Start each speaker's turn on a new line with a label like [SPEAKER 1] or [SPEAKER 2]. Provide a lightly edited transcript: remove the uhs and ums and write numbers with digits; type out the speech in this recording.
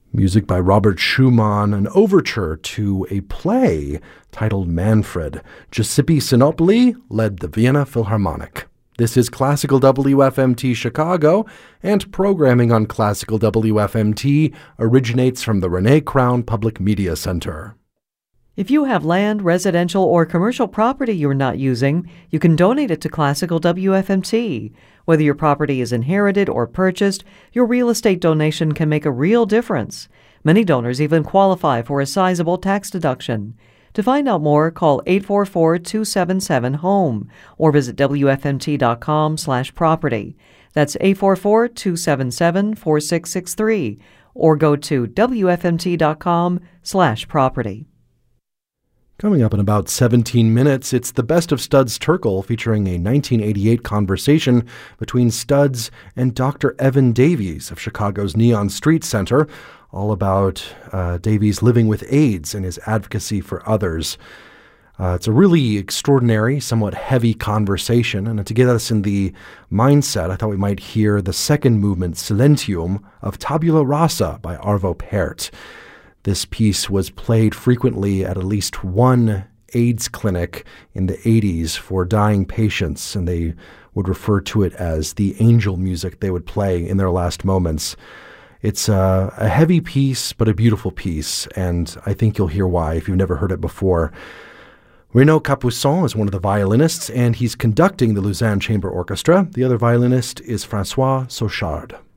[SPEAKER 1] Music by Robert Schumann, an overture to a play titled Manfred. Giuseppe Sinopoli led the Vienna Philharmonic. This is Classical WFMT Chicago, and programming on Classical WFMT originates from the Renee Crown Public Media Center.
[SPEAKER 2] If you have land, residential, or commercial property you're not using, you can donate it to Classical WFMT. Whether your property is inherited or purchased, your real estate donation can make a real difference. Many donors even qualify for a sizable tax deduction. To find out more, call 844-277-HOME or visit WFMT.com/property. That's 844-277-4663 or go to WFMT.com/property.
[SPEAKER 1] Coming up in about 17 minutes, it's the Best of Studs Terkel, featuring a 1988 conversation between Studs and Dr. Evan Davies of Chicago's Neon Street Center, all about Davies living with AIDS and his advocacy for others. It's a really extraordinary, somewhat heavy conversation, and to get us in the mindset, I thought we might hear the second movement, Silentium, of Tabula Rasa by Arvo Pärt. This piece was played frequently at least one AIDS clinic in the 80s for dying patients, and they would refer to it as the angel music they would play in their last moments. It's a heavy piece, but a beautiful piece, and I think you'll hear why if you've never heard it before. Renaud Capuçon is one of the violinists, and he's conducting the Lausanne Chamber Orchestra. The other violinist is François Sauchard.